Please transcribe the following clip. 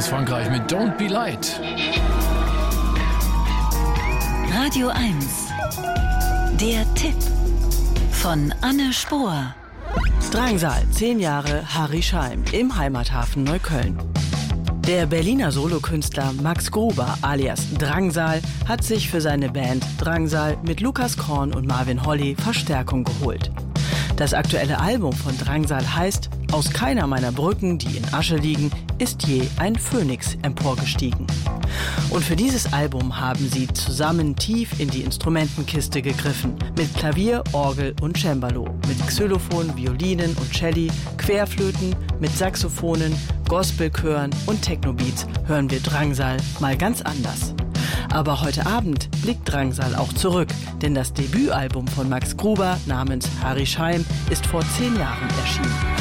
aus Frankreich mit Don't Be Light. Radio 1. Der Tipp von Anne Spohr. Drangsal, 10 Jahre, Harry Scheim im Heimathafen Neukölln. Der Berliner Solokünstler Max Gruber alias Drangsal hat sich für seine Band Drangsal mit Lukas Korn und Marvin Holly Verstärkung geholt. Das aktuelle Album von Drangsal heißt Aus keiner meiner Brücken, die in Asche liegen, ist je ein Phönix emporgestiegen. Und für dieses Album haben sie zusammen tief in die Instrumentenkiste gegriffen. Mit Klavier, Orgel und Cembalo, mit Xylophon, Violinen und Celli, Querflöten, mit Saxophonen, Gospelchören und Technobeats hören wir Drangsal mal ganz anders. Aber heute Abend blickt Drangsal auch zurück, denn das Debütalbum von Max Gruber namens Harry Scheim ist vor 10 Jahren erschienen.